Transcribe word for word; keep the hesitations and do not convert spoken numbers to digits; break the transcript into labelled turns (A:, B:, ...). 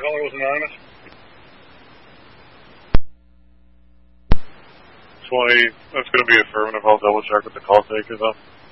A: caller was anonymous.
B: twenty, that's going to be affirmative. I'll double check with the call taker though.